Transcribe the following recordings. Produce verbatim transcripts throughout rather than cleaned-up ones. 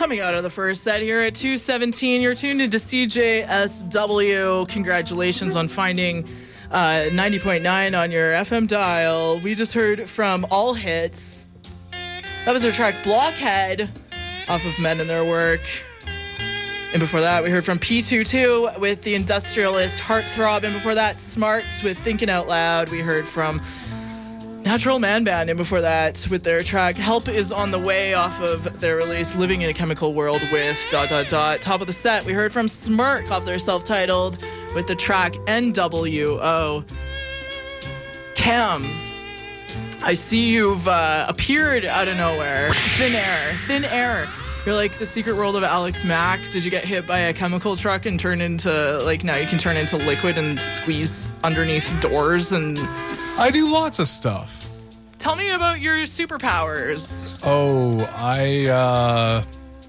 Coming out of the first set here at two seventeen, you're tuned into C J S W. Congratulations on finding uh, ninety point nine on your F M dial. We just heard from All Hits. That was their track Blockhead off of Men and Their Work. And before that, we heard from P twenty-two with The Industrialist Heartthrob. And before that, Smarts with Thinking Out Loud. We heard from Natural Man Band, and before that, with their track Help Is On The Way off of their release Living in a Chemical World with dot dot dot. Top of the set, we heard from Smirk off their self-titled with the track N W O. Cam, I see you've uh, appeared out of nowhere. Thin air. Thin air. You're like the secret world of Alex Mack. Did you get hit by a chemical truck and turn into, like, now you can turn into liquid and squeeze underneath doors and... I do lots of stuff. Tell me about your superpowers. Oh, I, uh...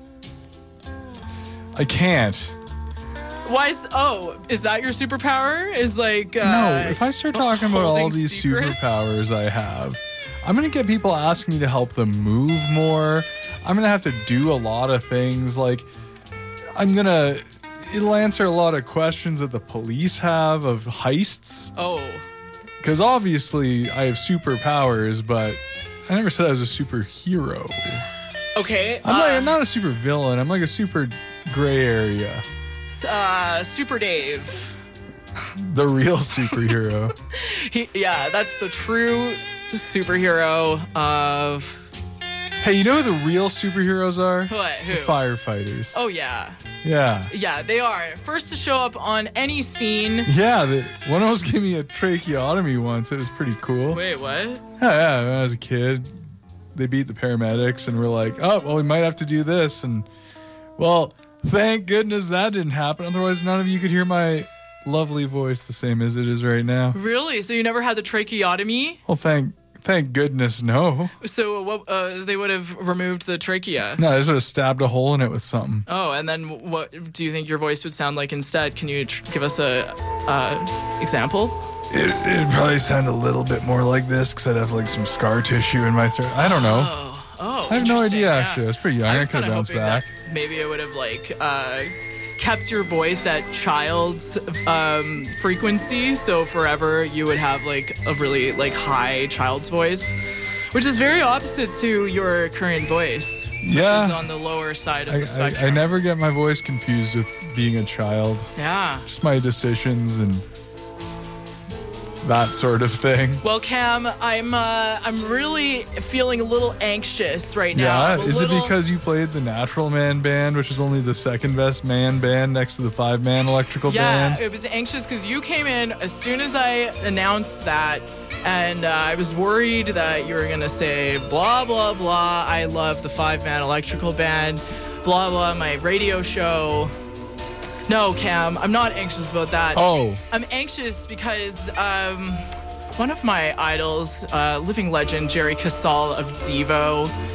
I can't. Why is... Oh, is that your superpower? Is, like, uh... No, if I start talking about all these secrets? superpowers I have, I'm going to get people asking me to help them move more. I'm going to have to do a lot of things. Like, I'm going to... It'll answer a lot of questions that the police have of heists. Oh. Because obviously I have superpowers, but I never said I was a superhero. Okay. I'm, uh, like, I'm not a super villain. I'm like a super gray area. Uh, Super Dave. The real superhero. he, yeah, that's the true superhero of... Hey, you know who the real superheroes are? What? Who? The firefighters. Oh, yeah. Yeah. Yeah, they are. First to show up on any scene. Yeah, the, one almost gave me a tracheotomy once. It was pretty cool. Wait, what? Yeah, yeah, when I was a kid, they beat the paramedics and we're like, oh, well, we might have to do this. And, well, thank goodness that didn't happen. Otherwise, none of you could hear my lovely voice the same as it is right now. Really? So you never had the tracheotomy? Well, thank thank goodness, no. So what? Uh, they would have removed the trachea. No, they just would have stabbed a hole in it with something. Oh, and then what do you think your voice would sound like instead? Can you tr- give us a uh, example? It, it'd probably sound a little bit more like this because I'd have like some scar tissue in my throat. I don't know. Oh, oh I have no idea, yeah. actually. I was pretty young. I, I, was could have kinda bounced hoping back. that maybe it would have like uh, kept your voice at child's um, frequency, so forever you would have like a really like high child's voice, which is very opposite to your current voice, Yeah. which is on the lower side of I, the I, spectrum. I never get my voice confused with being a child. Yeah. Just my decisions and that sort of thing. Well, Cam, I'm uh, I'm really feeling a little anxious right now. Yeah, I'm a is little... it because you played the Natural Man Band, which is only the second best man band next to the five-man electrical Yeah, band? it was anxious because you came in as soon as I announced that, and uh, I was worried that you were going to say, blah, blah, blah, I love the five-man electrical band, blah, blah, my radio show. No, Cam, I'm not anxious about that. Oh. I'm anxious because um, one of my idols, uh, living legend Jerry Casal of Devo,